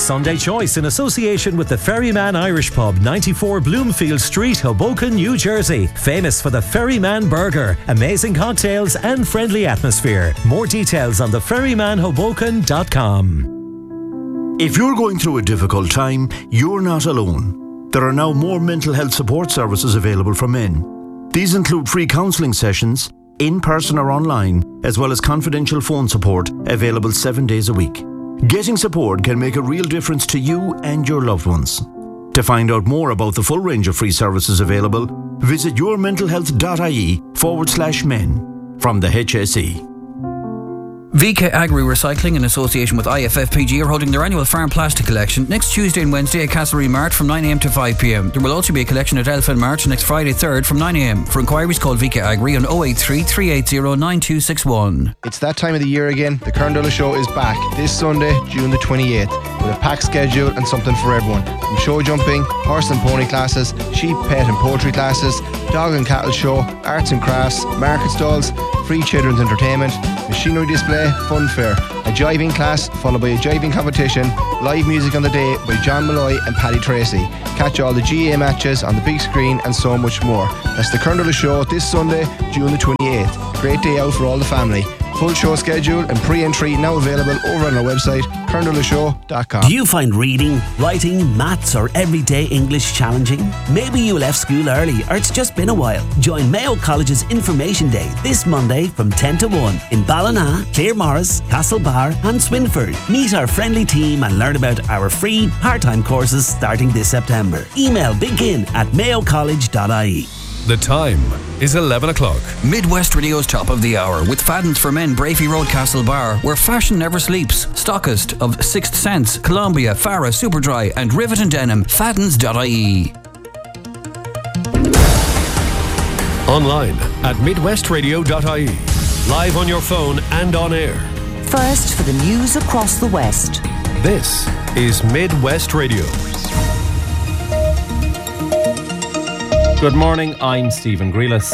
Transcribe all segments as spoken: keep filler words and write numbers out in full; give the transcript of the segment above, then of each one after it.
Sunday Choice in association with the Ferryman Irish Pub, ninety-four Bloomfield Street, Hoboken, New Jersey. Famous for the Ferryman Burger, amazing cocktails and friendly atmosphere. More details on the ferryman hoboken dot com. If you're going through a difficult time, you're not alone. There are now more mental health support services available for men. These include free counselling sessions, in person or online, as well as confidential phone support available seven days a week. Getting support can make a real difference to you and your loved ones. To find out more about the full range of free services available, visit yourmentalhealth.ie forward slash men from the H S E. V K Agri Recycling, in association with I F F P G, are holding their annual farm plastic collection next Tuesday and Wednesday at Castlereagh Mart from nine a m to five p m. There will also be a collection at Elfin Mart next Friday third from nine a m. For inquiries, call V K Agri on oh eight three, three eight zero, nine two six one. It's that time of the year again. The Kern Show is back this Sunday, June the twenty-eighth, with a packed schedule and something for everyone. From show jumping, horse and pony classes, sheep, pet and poultry classes, dog and cattle show, arts and crafts, market stalls, free children's entertainment, machinery display, fun fair, a jiving class followed by a jiving competition, live music on the day by John Malloy and Paddy Tracy. Catch all the G A A matches on the big screen and so much more. That's the Kern Show this Sunday, June the twenty-eighth. Great day out for all the family. Full show schedule and pre-entry now available over on our website, kern dula show dot com. Do you find reading, writing, maths or everyday English challenging? Maybe you left school early or it's just been a while. Join Mayo College's Information Day this Monday from ten to one in Ballina, Claremorris, Castlebar and Swinford. Meet our friendly team and learn about our free part-time courses starting this September. Email begin at mayo college dot I E. The time is eleven o'clock. Midwest Radio's top of the hour with Fadden's for Men, Brafey Road, Castlebar, where fashion never sleeps. Stockist of Sixth Sense, Columbia, Farah, Superdry and Rivet and Denim. Faddens dot I E. Online at midwest radio dot I E. Live on your phone and on air. First for the news across the West. This is Midwest Radio. Good morning, I'm Stephen Grealis.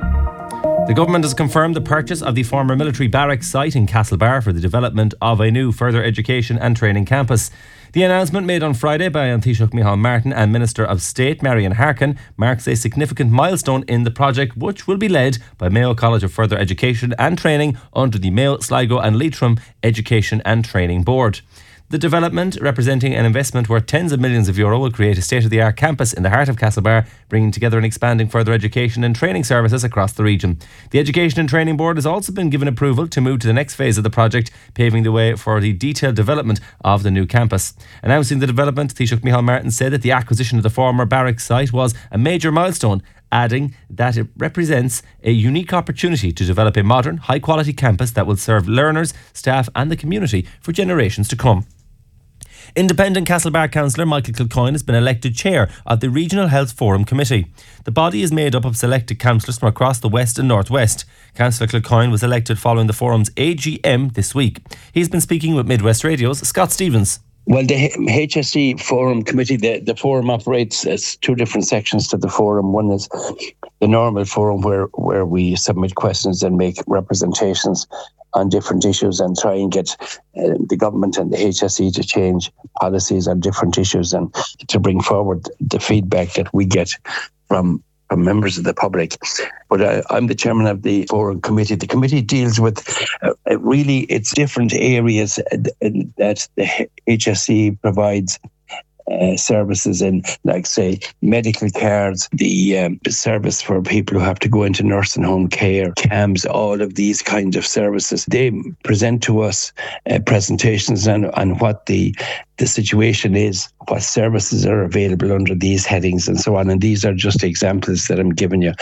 The government has confirmed the purchase of the former military barracks site in Castlebar for the development of a new further education and training campus. The announcement made on Friday by An Taoiseach Micheál Martin and Minister of State Marian Harkin marks a significant milestone in the project, which will be led by Mayo College of Further Education and Training under the Mayo, Sligo and Leitrim Education and Training Board. The development, representing an investment worth tens of millions of euro, will create a state-of-the-art campus in the heart of Castlebar, bringing together and expanding further education and training services across the region. The Education and Training Board has also been given approval to move to the next phase of the project, paving the way for the detailed development of the new campus. Announcing the development, Taoiseach Micheál Martin said that the acquisition of the former barracks site was a major milestone, adding that it represents a unique opportunity to develop a modern, high-quality campus that will serve learners, staff and the community for generations to come. Independent Castlebar councillor Michael Kilcoyne has been elected chair of the Regional Health Forum Committee. The body is made up of selected councillors from across the West and North West. Councillor Kilcoyne was elected following the forum's A G M this week. He's been speaking with Midwest Radio's Scott Stevens. Well, the H S E Forum Committee, the, the forum operates as two different sections to the forum. One is the normal forum where, where we submit questions and make representations on different issues and try and get uh, the government and the H S E to change policies on different issues and to bring forward the feedback that we get from, from members of the public. But uh, I'm the chairman of the Forum Committee. The committee deals with uh, really it's different areas that the H S E provides Uh, services in, like, say, medical cards, the um, service for people who have to go into nursing home care, CAMS, all of these kinds of services. They present to us uh, presentations on, on what the the situation is, what services are available under these headings and so on. And these are just examples that I'm giving you.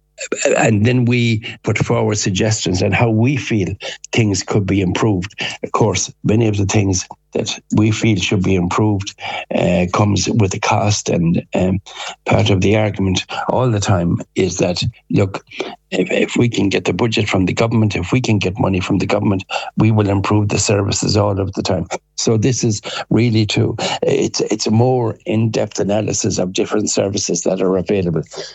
And then we put forward suggestions on how we feel things could be improved. Of course, many of the things that we feel should be improved uh, comes with a cost, and um, part of the argument all the time is that, look, if, if we can get the budget from the government, if we can get money from the government, we will improve the services all of the time. So this is really to, it's, it's a more in-depth analysis of different services that are available.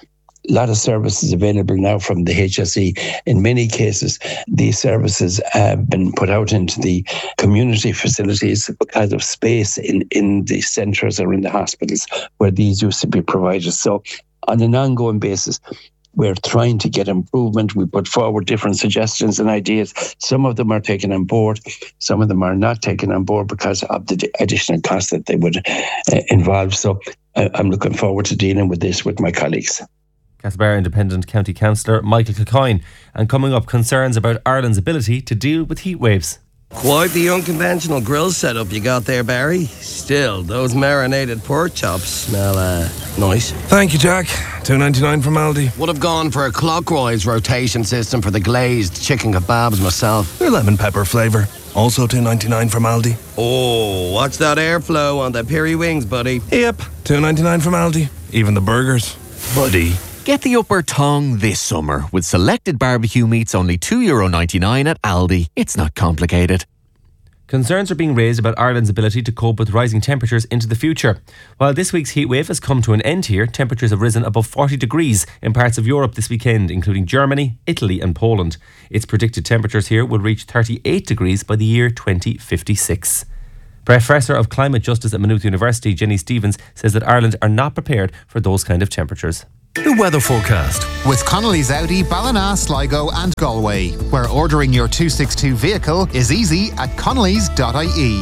a lot of services available now from the H S E. In many cases, these services have been put out into the community facilities because of space in, in the centres or in the hospitals where these used to be provided. So on an ongoing basis, we're trying to get improvement. We put forward different suggestions and ideas. Some of them are taken on board. Some of them are not taken on board because of the additional costs that they would uh, involve. So uh, I'm looking forward to dealing with this with my colleagues. Castlebar Independent County Councillor Michael Kilcoyne. And coming up, concerns about Ireland's ability to deal with heat waves. Quite the unconventional grill setup you got there, Barry. Still, those marinated pork chops smell uh, nice. Thank you, Jack. two ninety-nine from Aldi. Would have gone for a clockwise rotation system for the glazed chicken kebabs myself. They're lemon pepper flavour. Also two ninety-nine from Aldi. Oh, watch that airflow on the peri wings, buddy. Yep, two ninety-nine from Aldi. Even the burgers. Buddy. Get the upper tongue this summer with selected barbecue meats only two euro ninety-nine at Aldi. It's not complicated. Concerns are being raised about Ireland's ability to cope with rising temperatures into the future. While this week's heatwave has come to an end here, temperatures have risen above forty degrees in parts of Europe this weekend, including Germany, Italy and Poland. It's predicted temperatures here will reach thirty-eight degrees by the year twenty fifty-six. Professor of Climate Justice at Maynooth University, Jenny Stevens, says that Ireland are not prepared for those kind of temperatures. The weather forecast with Connolly's Audi, Ballina, Sligo and Galway, where ordering your two sixty-two vehicle is easy at connellys dot I E.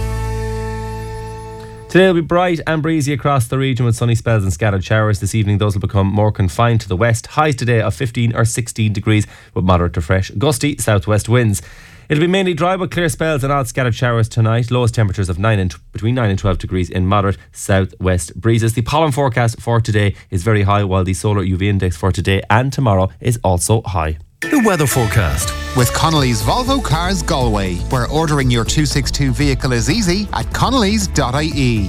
Today will be bright and breezy across the region with sunny spells and scattered showers. This evening those will become more confined to the west. Highs today of fifteen or sixteen degrees with moderate to fresh gusty southwest winds. It'll be mainly dry with clear spells and odd scattered showers tonight. Lowest temperatures of nine and t- between nine and twelve degrees in moderate southwest breezes. The pollen forecast for today is very high, while the solar U V index for today and tomorrow is also high. The weather forecast with Connolly's Volvo Cars Galway, where ordering your two sixty-two vehicle is easy at connellys dot I E.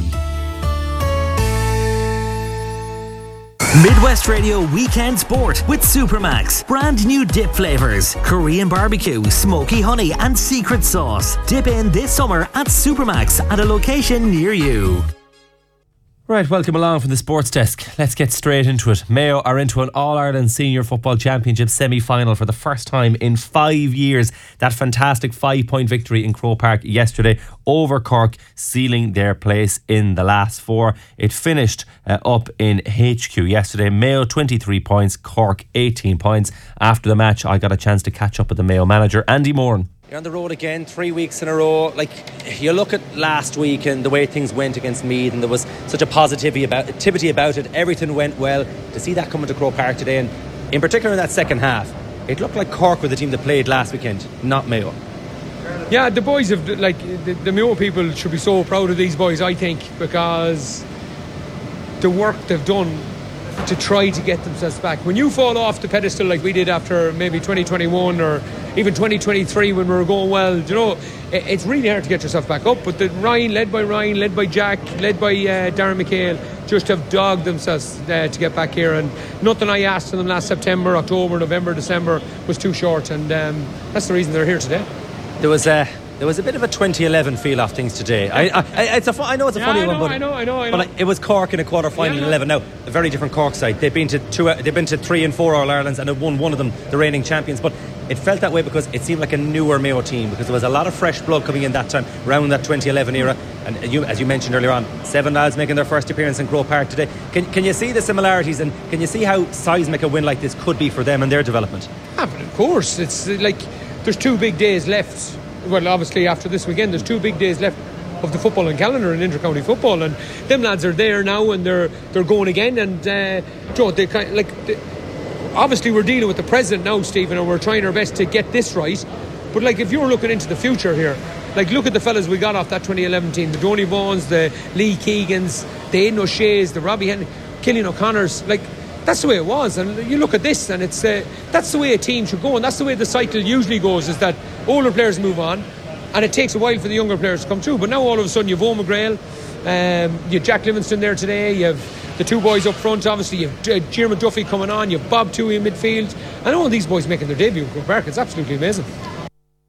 Midwest Radio Weekend Sport with Supermax. Brand new dip flavours, Korean barbecue, smoky honey and secret sauce. Dip in this summer at Supermax at a location near you. Right, welcome along from the sports desk. Let's get straight into it. Mayo are into an All-Ireland Senior Football Championship semi-final for the first time in five years. That fantastic five-point victory in Croke Park yesterday over Cork, sealing their place in the last four. It finished uh, up in H Q yesterday. Mayo twenty-three points, Cork eighteen points. After the match, I got a chance to catch up with the Mayo manager, Andy Moran. You're on the road again, three weeks in a row. Like, you look at last week and the way things went against Meath, and there was such a positivity about, activity about it. Everything went well. To see that coming to Croke Park today, and in particular in that second half, it looked like Cork were the team that played last weekend, not Mayo. Yeah, the boys have, like, the, the Mayo people should be so proud of these boys, I think, because the work they've done to try to get themselves back. When you fall off the pedestal like we did after maybe twenty twenty-one or even twenty twenty-three when we were going well, you know, it's really hard to get yourself back up. But the Ryan, led by Ryan, led by Jack, led by uh, Darren McHale, just have dogged themselves uh, to get back here. And nothing I asked of them last September, October, November, December was too short. And um, that's the reason they're here today. There was a... There was a bit of a twenty eleven feel off things today. I, I, it's a, I know it's a yeah, funny I know, one, but I know, I know, I know. But like, it was Cork in a quarter final yeah, in eleven. Now, a very different Cork side. They've been to two. They've been to three and four All Irelands and have won one of them, the reigning champions. But it felt that way because it seemed like a newer Mayo team, because there was a lot of fresh blood coming in that time around that twenty eleven era. And you, as you mentioned earlier on, seven lads making their first appearance in Croke Park today. Can can you see the similarities, and can you see how seismic a win like this could be for them and their development? Yeah, but of course, it's like there's two big days left. Well, obviously after this weekend there's two big days left of the footballing calendar in inter-county football, and them lads are there now and they're they're going again. And uh, Joe, they kind of, like they, obviously we're dealing with the present now, Stephen, and we're trying our best to get this right. But like, if you're looking into the future here, like, look at the fellas we got off that twenty eleven team, the Donny Vaughans, the Lee Keegans, the Aidan O'Shea's, the Robbie Henry, Killian O'Connor's. Like, that's the way it was. And you look at this and it's uh, that's the way a team should go, and that's the way the cycle usually goes, is that older players move on and it takes a while for the younger players to come through. But now all of a sudden you've Owen McGrail, um, you have Jack Livingston there today, you have the two boys up front, obviously you have uh, Jeremy Duffy coming on, you have Bob Toohey in midfield, and all these boys making their debut in Croke Park. It's absolutely amazing.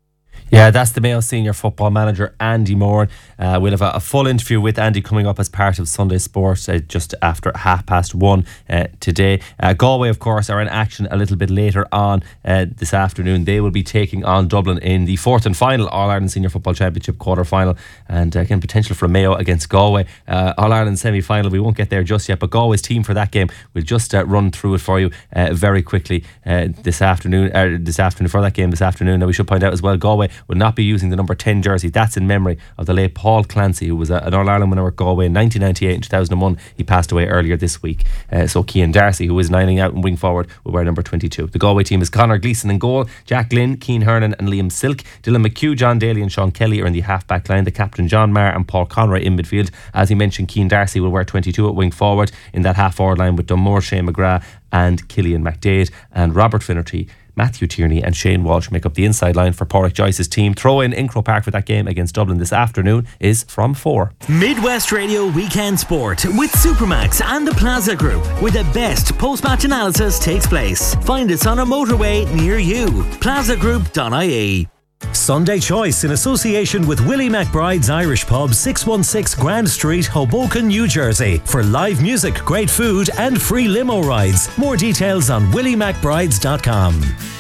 Yeah, that's the Mayo senior football manager, Andy Moore. Uh, we'll have a, a full interview with Andy coming up as part of Sunday Sport uh, just after half past one uh, today. Uh, Galway, of course, are in action a little bit later on uh, this afternoon. They will be taking on Dublin in the fourth and final All-Ireland Senior Football Championship quarter-final, and uh, again, potential for Mayo against Galway. Uh, All-Ireland semi-final, we won't get there just yet, but Galway's team for that game, we'll just uh, run through it for you uh, very quickly uh, this afternoon, uh, this afternoon, for that game this afternoon. Now, we should point out as well, Galway will not be using the number ten jersey. That's in memory of the late Paul Clancy, who was a, an All-Ireland winner with Galway in nineteen ninety-eight and two thousand one. He passed away earlier this week. Uh, so Cian Darcy, who is lining out and wing forward, will wear number twenty-two. The Galway team is Conor Gleeson in goal, Jack Glynn, Cian Hernan and Liam Silk. Dylan McHugh, John Daly and Sean Kelly are in the half-back line. The captain John Maher and Paul Conroy in midfield. As he mentioned, Cian Darcy will wear twenty-two at wing forward in that half-forward line with Dunmore, Shane McGrath and Killian McDade, and Robert Finnerty, Matthew Tierney and Shane Walsh make up the inside line for Pádraig Joyce's team. Throw in in Croke Park for that game against Dublin this afternoon is from four. Midwest Radio Weekend Sport with Supermax and the Plaza Group, where the best post-match analysis takes place. Find us on a motorway near you. plaza group dot I E. Sunday Choice in association with Willie McBride's Irish Pub, six one six Grand Street, Hoboken, New Jersey, for live music, great food and free limo rides. More details on willie mcbrides dot com.